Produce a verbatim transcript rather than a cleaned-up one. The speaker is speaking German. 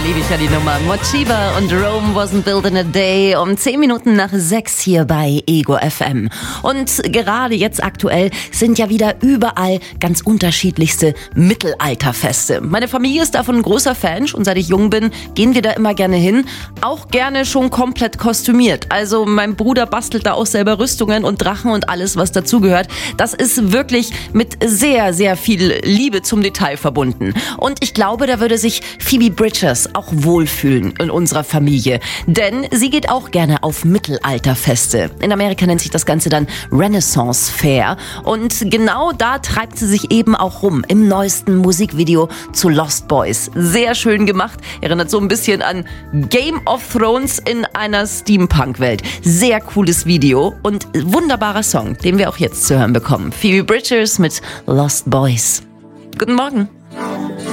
liebe ich ja die Nummer. Mochiba und Rome wasn't built in a day. Um zehn Minuten nach sechs hier bei Ego F M. Und gerade jetzt aktuell sind ja wieder überall ganz unterschiedlichste Mittelalterfeste. Meine Familie ist davon ein großer Fan. Schon seit ich jung bin, gehen wir da immer gerne hin. Auch gerne schon komplett kostümiert. Also mein Bruder bastelt da auch selber Rüstungen und Drachen und alles, was dazugehört. Das ist wirklich mit sehr, sehr viel Liebe zum Detail verbunden. Und ich glaube, da würde sich Phoebe Bridgers auch wohlfühlen in unserer Familie. Denn sie geht auch gerne auf Mittelalterfeste. In Amerika nennt sich das Ganze dann Renaissance Fair. Und genau da treibt sie sich eben auch rum im neuesten Musikvideo zu Lost Boys. Sehr schön gemacht. Erinnert so ein bisschen an Game of Thrones in einer Steampunk-Welt. Sehr cooles Video und wunderbarer Song, den wir auch jetzt zu hören bekommen. Phoebe Bridgers mit Lost Boys. Guten Morgen.